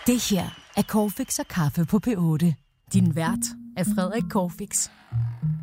Det her er Corfix og kaffe på P8. Din vært er Frederik Corfix.